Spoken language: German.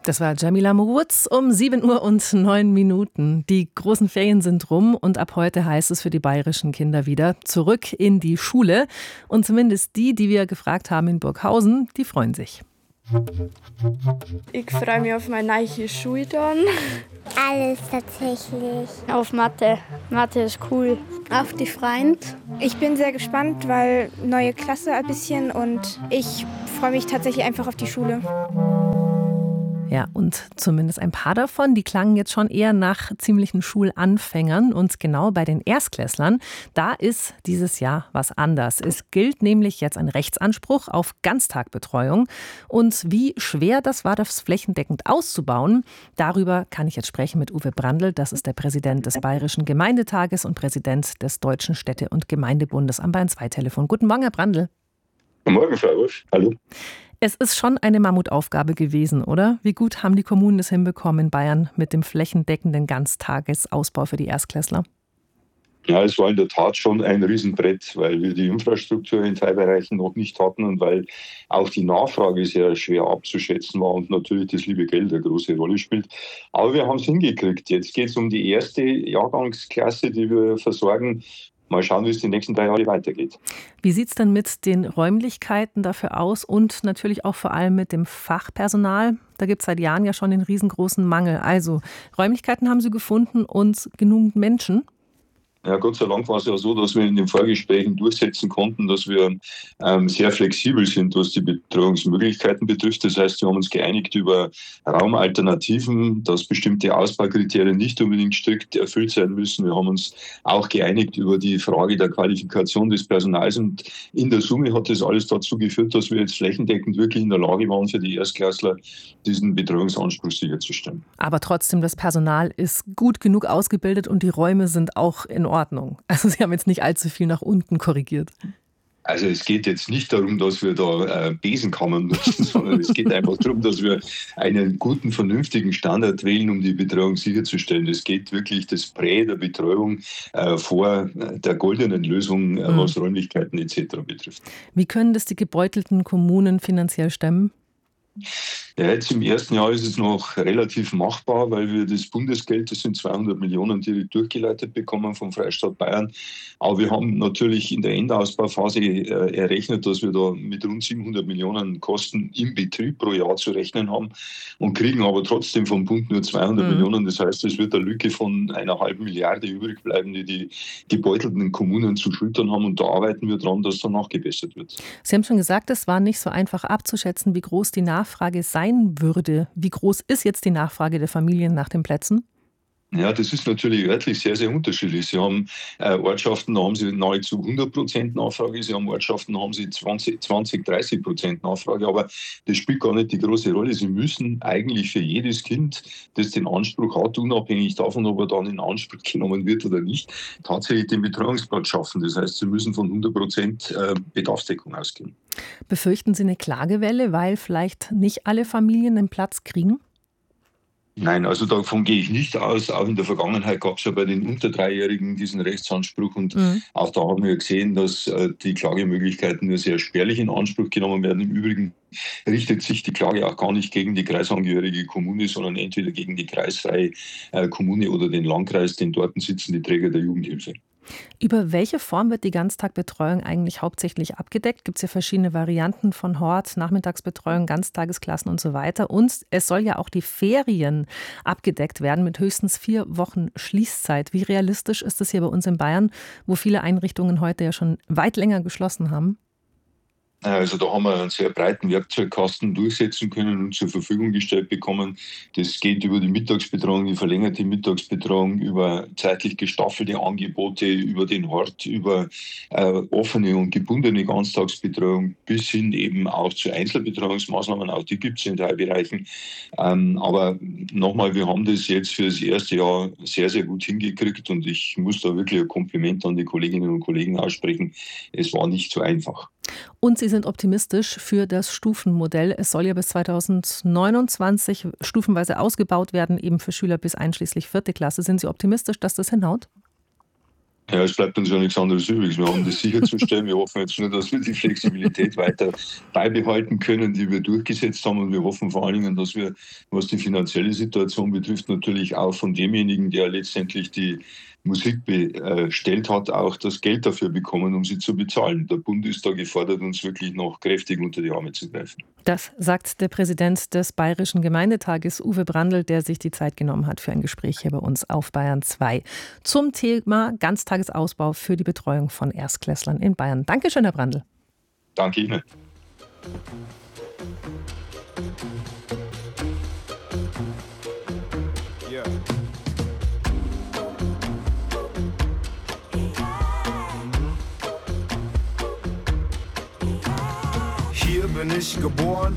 Das war Jamila Muruz um 7:09 Uhr. Die großen Ferien sind rum und ab heute heißt es für die bayerischen Kinder wieder zurück in die Schule. Und zumindest die wir gefragt haben in Burghausen, die freuen sich. Ich freue mich auf meine neue Schule dann. Alles tatsächlich. Auf Mathe. Mathe ist cool. Auf die Freund. Ich bin sehr gespannt, weil neue Klasse ein bisschen und ich freue mich tatsächlich einfach auf die Schule. Ja, und zumindest ein paar davon, die klangen jetzt schon eher nach ziemlichen Schulanfängern. Und genau bei den Erstklässlern, da ist dieses Jahr was anders. Es gilt nämlich jetzt ein Rechtsanspruch auf Ganztagbetreuung. Und wie schwer das war, das flächendeckend auszubauen, darüber kann ich jetzt sprechen mit Uwe Brandl. Das ist der Präsident des Bayerischen Gemeindetages und Präsident des Deutschen Städte- und Gemeindebundes am Bayern 2 Telefon. Guten Morgen, Herr Brandl. Guten Morgen, Frau Wolf. Hallo. Es ist schon eine Mammutaufgabe gewesen, oder? Wie gut haben die Kommunen es hinbekommen in Bayern mit dem flächendeckenden Ganztagesausbau für die Erstklässler? Ja, es war in der Tat schon ein Riesenbrett, weil wir die Infrastruktur in Teilbereichen noch nicht hatten und weil auch die Nachfrage sehr schwer abzuschätzen war und natürlich das liebe Geld eine große Rolle spielt. Aber wir haben es hingekriegt. Jetzt geht es um die erste Jahrgangsklasse, die wir versorgen. Mal schauen, wie es die nächsten 3 Jahre weitergeht. Wie sieht es denn mit den Räumlichkeiten dafür aus und natürlich auch vor allem mit dem Fachpersonal? Da gibt es seit Jahren ja schon den riesengroßen Mangel. Also Räumlichkeiten haben Sie gefunden und genügend Menschen? Ja, Gott sei Dank war es ja so, dass wir in den Vorgesprächen durchsetzen konnten, dass wir sehr flexibel sind, was die Betreuungsmöglichkeiten betrifft. Das heißt, wir haben uns geeinigt über Raumalternativen, dass bestimmte Ausbaukriterien nicht unbedingt strikt erfüllt sein müssen. Wir haben uns auch geeinigt über die Frage der Qualifikation des Personals und in der Summe hat das alles dazu geführt, dass wir jetzt flächendeckend wirklich in der Lage waren, für die Erstklässler diesen Betreuungsanspruch sicherzustellen. Aber trotzdem, das Personal ist gut genug ausgebildet und die Räume sind auch in Ordnung. Also Sie haben jetzt nicht allzu viel nach unten korrigiert. Also es geht jetzt nicht darum, dass wir da Besen kammern müssen, sondern es geht einfach darum, dass wir einen guten, vernünftigen Standard wählen, um die Betreuung sicherzustellen. Es geht wirklich das Prä der Betreuung vor der goldenen Lösung, was Räumlichkeiten etc. betrifft. Wie können das die gebeutelten Kommunen finanziell stemmen? Ja, jetzt im ersten Jahr ist es noch relativ machbar, weil wir das Bundesgeld, das sind 200 Millionen, direkt durchgeleitet bekommen vom Freistaat Bayern. Aber wir haben natürlich in der Endausbauphase errechnet, dass wir da mit rund 700 Millionen Kosten im Betrieb pro Jahr zu rechnen haben und kriegen aber trotzdem vom Bund nur 200 Millionen. Das heißt, es wird eine Lücke von 1,5 Milliarde übrig bleiben, die die gebeutelten Kommunen zu schultern haben. Und da arbeiten wir dran, dass danach gebessert wird. Sie haben schon gesagt, es war nicht so einfach abzuschätzen, wie groß die Nachfrage sein würde. Wie groß ist jetzt die Nachfrage der Familien nach den Plätzen? Ja, das ist natürlich örtlich sehr, sehr unterschiedlich. Sie haben Ortschaften, da haben Sie nahezu 100% Nachfrage. Sie haben Ortschaften, da haben Sie 20-30% Nachfrage. Aber das spielt gar nicht die große Rolle. Sie müssen eigentlich für jedes Kind, das den Anspruch hat, unabhängig davon, ob er dann in Anspruch genommen wird oder nicht, tatsächlich den Betreuungsplatz schaffen. Das heißt, Sie müssen von 100% Bedarfsdeckung ausgehen. Befürchten Sie eine Klagewelle, weil vielleicht nicht alle Familien einen Platz kriegen? Nein, also davon gehe ich nicht aus. Auch in der Vergangenheit gab es ja bei den unter 3-Jährigen diesen Rechtsanspruch und auch da haben wir gesehen, dass die Klagemöglichkeiten nur sehr spärlich in Anspruch genommen werden. Im Übrigen richtet sich die Klage auch gar nicht gegen die kreisangehörige Kommune, sondern entweder gegen die kreisfreie Kommune oder den Landkreis, denn dort sitzen die Träger der Jugendhilfe. Über welche Form wird die Ganztagbetreuung eigentlich hauptsächlich abgedeckt? Gibt es ja verschiedene Varianten von Hort, Nachmittagsbetreuung, Ganztagesklassen und so weiter. Und es soll ja auch die Ferien abgedeckt werden mit höchstens 4 Wochen Schließzeit. Wie realistisch ist das hier bei uns in Bayern, wo viele Einrichtungen heute ja schon weit länger geschlossen haben? Also da haben wir einen sehr breiten Werkzeugkasten durchsetzen können und zur Verfügung gestellt bekommen. Das geht über die Mittagsbetreuung, die verlängerte Mittagsbetreuung, über zeitlich gestaffelte Angebote, über den Hort, über offene und gebundene Ganztagsbetreuung bis hin eben auch zu Einzelbetreuungsmaßnahmen. Auch die gibt es in Teilbereichen. Aber nochmal, wir haben das jetzt für das erste Jahr sehr, sehr gut hingekriegt und ich muss da wirklich ein Kompliment an die Kolleginnen und Kollegen aussprechen. Es war nicht so einfach. Und Sie sind optimistisch für das Stufenmodell. Es soll ja bis 2029 stufenweise ausgebaut werden, eben für Schüler bis einschließlich 4. Klasse. Sind Sie optimistisch, dass das hinhaut? Ja, es bleibt uns ja nichts anderes übrig. Wir haben das sicherzustellen. Wir hoffen jetzt nur, dass wir die Flexibilität weiter beibehalten können, die wir durchgesetzt haben. Und wir hoffen vor allen Dingen, dass wir, was die finanzielle Situation betrifft, natürlich auch von demjenigen, der letztendlich die Musik bestellt hat, auch das Geld dafür bekommen, um sie zu bezahlen. Der Bund ist da gefordert, uns wirklich noch kräftig unter die Arme zu greifen. Das sagt der Präsident des Bayerischen Gemeindetages, Uwe Brandl, der sich die Zeit genommen hat für ein Gespräch hier bei uns auf Bayern 2 zum Thema Ganztagesausbau für die Betreuung von Erstklässlern in Bayern. Dankeschön, Herr Brandl. Danke Ihnen. Hier bin ich geboren,